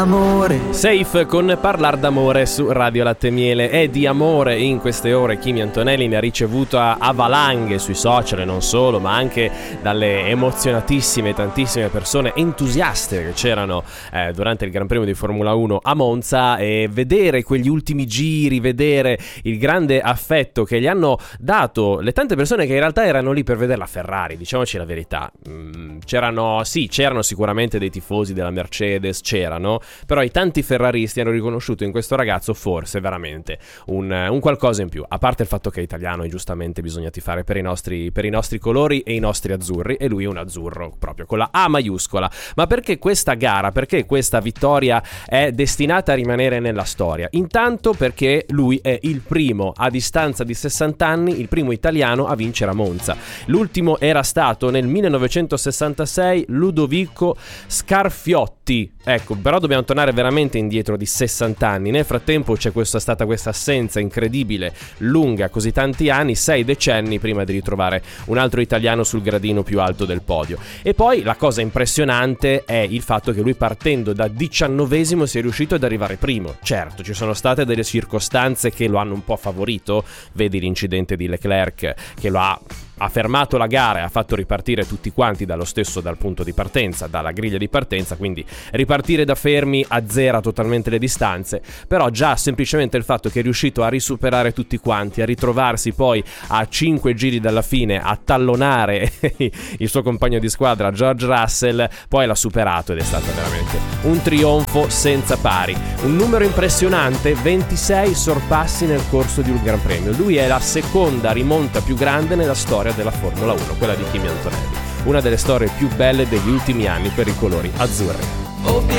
Amore. Safe con Parlar d'amore su Radio Latte e Miele. È di amore in queste ore Kimi Antonelli ne ha ricevuto a valanghe sui social e non solo, ma anche dalle emozionatissime tantissime persone entusiaste che c'erano durante il Gran Premio di Formula 1 a Monza, e vedere quegli ultimi giri, vedere il grande affetto che gli hanno dato le tante persone che in realtà erano lì per vedere la Ferrari, diciamoci la verità. C'erano sicuramente dei tifosi della Mercedes, però i tanti ferraristi hanno riconosciuto in questo ragazzo forse veramente un qualcosa in più, a parte il fatto che è italiano e giustamente bisogna tifare per i nostri colori e i nostri azzurri, e lui è un azzurro proprio con la A maiuscola. Ma perché questa gara, perché questa vittoria è destinata a rimanere nella storia? Intanto perché lui è il primo, a distanza di 60 anni, il primo italiano a vincere a Monza. L'ultimo era stato nel 1966 Ludovico Scarfiotti. Ecco, però dobbiamo tornare veramente indietro di 60 anni. Nel frattempo c'è stata questa assenza incredibile, lunga, così tanti anni, 6 decenni prima di ritrovare un altro italiano sul gradino più alto del podio. E poi la cosa impressionante è il fatto che lui, partendo da 19esimo, sia riuscito ad arrivare primo. Certo, ci sono state delle circostanze che lo hanno un po' favorito, vedi l'incidente di Leclerc che lo ha fermato la gara e ha fatto ripartire tutti quanti dal punto di partenza, dalla griglia di partenza, quindi ripartire da fermi azzera totalmente le distanze. Però già semplicemente il fatto che è riuscito a risuperare tutti quanti, a ritrovarsi poi a 5 giri dalla fine, a tallonare il suo compagno di squadra George Russell, poi l'ha superato ed è stato veramente un trionfo senza pari. Un numero impressionante, 26 sorpassi nel corso di un Gran Premio. Lui è la seconda rimonta più grande nella storia della Formula 1, quella di Kimi Antonelli. Una delle storie più belle degli ultimi anni per i colori azzurri.